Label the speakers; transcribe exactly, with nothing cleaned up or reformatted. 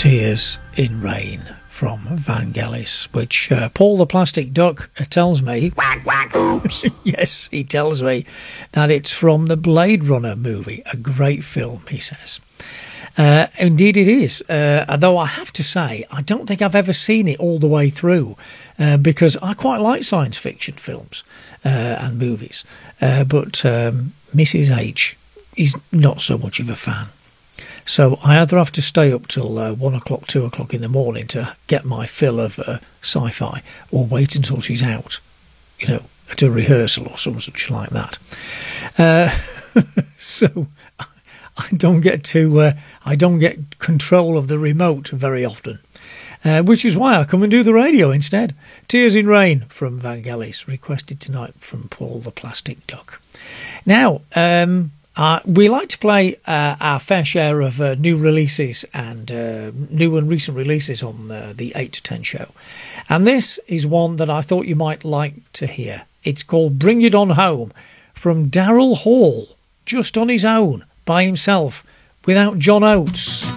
Speaker 1: Tears in Rain from Vangelis, which uh, Paul the Plastic Duck uh, tells me,
Speaker 2: Quack, quack, oops.
Speaker 1: yes, he tells me that it's from the Blade Runner movie, a great film, he says. Uh, indeed it is, uh, although I have to say, I don't think I've ever seen it all the way through, uh, because I quite like science fiction films uh, and movies, uh, but um, Missus H is not so much of a fan. So I either have to stay up till uh, one o'clock, two o'clock in the morning to get my fill of uh, sci-fi, or wait until she's out, you know, at a rehearsal or some such like that. Uh, so I don't get to, uh, I don't get control of the remote very often, uh, which is why I come and do the radio instead. Tears in Rain from Vangelis, requested tonight from Paul the Plastic Duck. Now, um... Uh, we like to play uh, our fair share of uh, new releases and uh, new and recent releases on uh, the eight to ten show. And this is one that I thought you might like to hear. It's called Bring It On Home from Daryl Hall, just on his own, by himself, without John Oates.